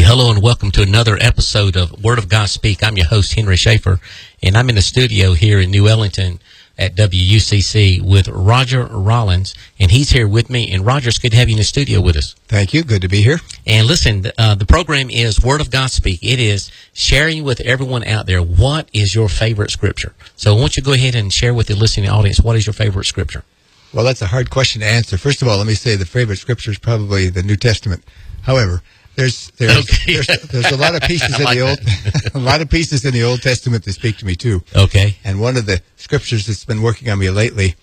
Hello and welcome to another episode of Word of God Speak. I'm your host, Henry Schaefer, and I'm in the studio here in New Ellington at WUCC with Roger Rollins, and he's here with me. And Roger, it's good to have you in the studio with us. Thank you. Good to be here. And listen, the program is Word of God Speak. It is sharing with everyone out there what is your favorite scripture. So I want you to go ahead and share with the listening audience what is your favorite scripture. Well, that's a hard question to answer. First of all, let me say the favorite scripture is probably the New Testament. However, there's a lot of pieces a lot of pieces in the Old Testament that speak to me too. Okay. And one of the scriptures that's been working on me lately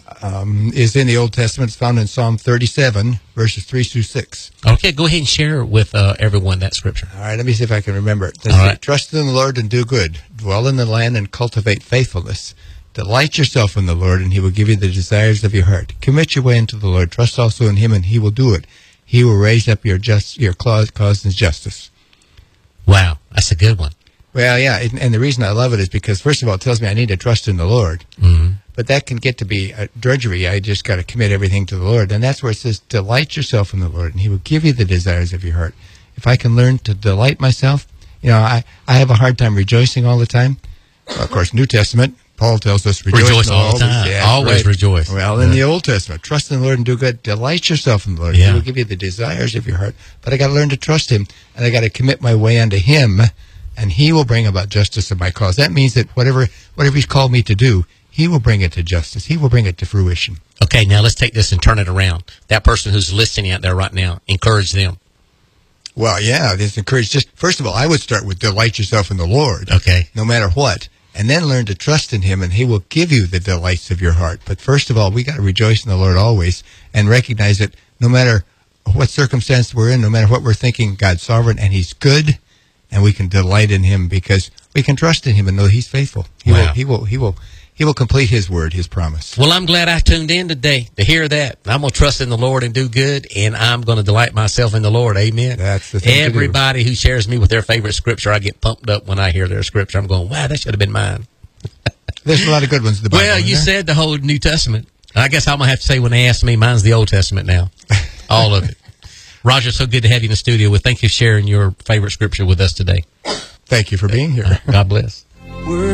is in the Old Testament. It's found in Psalm 37, verses 3 through 6. Okay, go ahead and share with everyone that scripture. All right, let me see if I can remember it. All right. Trust in the Lord and do good. Dwell in the land and cultivate faithfulness. Delight yourself in the Lord, and he will give you the desires of your heart. Commit your way into the Lord. Trust also in him, and he will do it. He will raise up your cause in justice. Wow, that's a good one. Well, yeah, and the reason I love it is because, first of all, it tells me I need to trust in the Lord. Mm-hmm. But that can get to be a drudgery. I just got to commit everything to the Lord. And that's where it says, delight yourself in the Lord, and he will give you the desires of your heart. If I can learn to delight myself, I have a hard time rejoicing all the time. Well, of course, New Testament, Paul tells us rejoice all the time. Yeah, always right. Rejoice. Well, in the Old Testament, trust in the Lord and do good. Delight yourself in the Lord. Yeah. He will give you the desires of your heart. But I got to learn to trust him, and I got to commit my way unto him, and he will bring about justice of my cause. That means that whatever he's called me to do, he will bring it to justice. He will bring it to fruition. Okay, now let's take this and turn it around. That person who's listening out there right now, encourage them. Well, yeah, this encourage. Just first of all, I would start with delight yourself in the Lord. Okay. No matter what. And then learn to trust in him, and he will give you the delights of your heart. But first of all, we got to rejoice in the Lord always and recognize that no matter what circumstance we're in, no matter what we're thinking, God's sovereign and he's good, and we can delight in him because we can trust in him and know he's faithful. He will complete his word, his promise. Well, I'm glad I tuned in today to hear that. I'm going to trust in the Lord and do good, and I'm going to delight myself in the Lord. Amen. That's the thing. Everybody who shares me with their favorite scripture, I get pumped up when I hear their scripture. I'm going, wow, that should have been mine. There's a lot of good ones in the Bible. Well, you said the whole New Testament. I guess I'm going to have to say when they ask me, mine's the Old Testament now. All of it. Roger, so good to have you in the studio. Well, thank you for sharing your favorite scripture with us today. Thank you for being here. God bless.